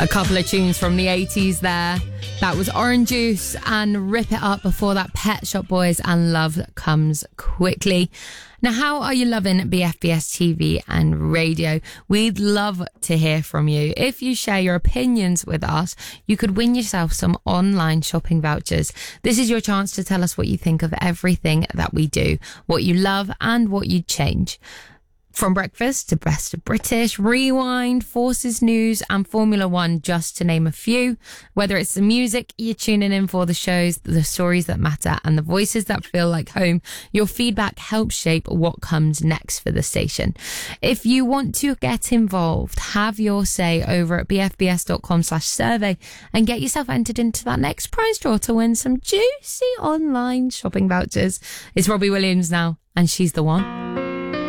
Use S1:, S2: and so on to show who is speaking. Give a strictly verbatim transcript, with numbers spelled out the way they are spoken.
S1: A couple of tunes from the eighties there. That was Orange Juice and Rip It Up. Before that, Pet Shop Boys and Love Comes Quickly. Now, how are you loving B F B S T V and radio? We'd love to hear from you. If you share your opinions with us, you could win yourself some online shopping vouchers. This is your chance to tell us what you think of everything that we do, what you love and what you'd change. From breakfast to Best of British, Rewind, Forces News and Formula One, just to name a few. Whether it's the music you're tuning in for, the shows, the stories that matter and the voices that feel like home, your feedback helps shape what comes next for the station. If you want to get involved, have your say over at bfbs.com slash survey and get yourself entered into that next prize draw to win some juicy online shopping vouchers. It's Robbie Williams now, and She's the One.